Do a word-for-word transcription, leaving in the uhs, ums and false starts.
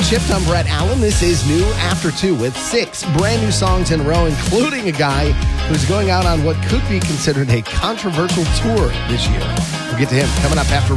Shift. I'm Brett Allen. This is New After Two with six brand new songs in a row, including a guy who's going out on what could be considered a controversial tour this year. We'll get to him coming up after